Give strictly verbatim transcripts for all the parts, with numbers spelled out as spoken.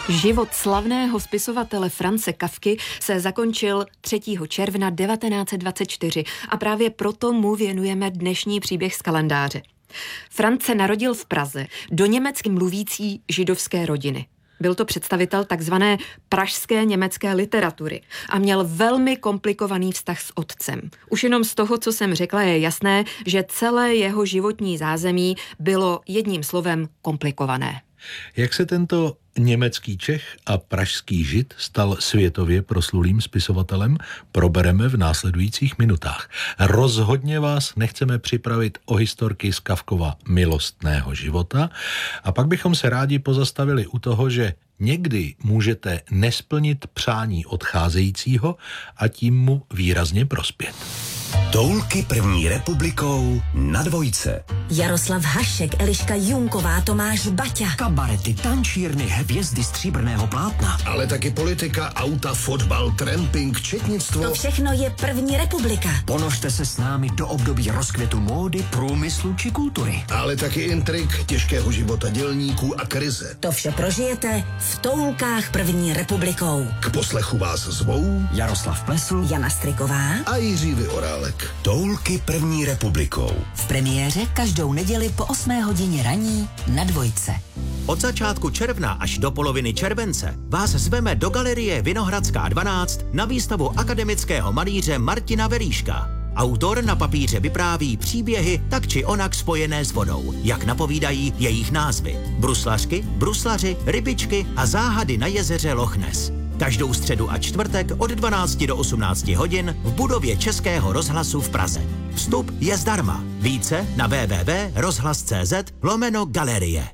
Život slavného spisovatele Franze Kafky se zakončil třetího června devatenáct set dvacet čtyři a právě proto mu věnujeme dnešní příběh z kalendáře. Franz se narodil v Praze do německy mluvící židovské rodiny. Byl to představitel takzvané pražské německé literatury a měl velmi komplikovaný vztah s otcem. Už jenom z toho, co jsem řekla, je jasné, že celé jeho životní zázemí bylo jedním slovem komplikované. Jak se tento německý Čech a pražský Žid stal světově proslulým spisovatelem, probereme v následujících minutách. Rozhodně vás nechceme připravit o historky z Kafkova milostného života a pak bychom se rádi pozastavili u toho, že někdy můžete nesplnit přání odcházejícího a tím mu výrazně prospět. Toulky první republikou na dvojce. Jaroslav Hašek, Eliška Junková, Tomáš Baťa. Kabarety, tančírny, hvězdy stříbrného plátna. Ale taky politika, auta, fotbal, tramping, četnictvo. To všechno je první republika. Ponožte se s námi do období rozkvětu módy, průmyslu či kultury. Ale taky intrik, těžkého života dělníků a krize. To vše prožijete v Toulkách první republikou. K poslechu vás zvou Jaroslav Plesl, Jana Striková a Jiří Vyorálek. Toulky první republikou. V premiéře každou neděli po osmé hodině raní na dvojce. Od začátku června až do poloviny července vás zveme do galerie Vinohradská dvanáct na výstavu akademického malíře Martina Veríška. Autor na papíře vypráví příběhy tak či onak spojené s vodou, jak napovídají jejich názvy. Bruslařky, bruslaři, rybičky a záhady na jezeře Loch Ness. Každou středu a čtvrtek od dvanácti do osmnácti hodin v budově Českého rozhlasu v Praze. Vstup je zdarma. Více na w w w tečka rozhlas tečka cz lomeno galerie.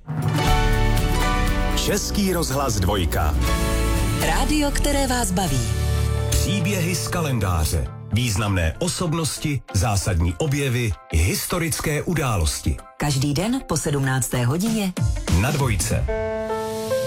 Český rozhlas dvojka. Rádio, které vás baví. Příběhy z kalendáře. Významné osobnosti, zásadní objevy, historické události. Každý den po sedmnácté hodině na dvojce.